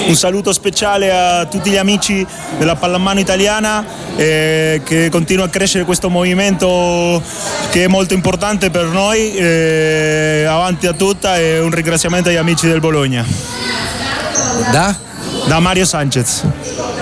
Un saluto speciale a tutti gli amici della pallamano italiana, che continua a crescere questo movimento che è molto importante per noi, avanti a tutta, e un ringraziamento agli amici del Bologna. Da Mario Sanchez.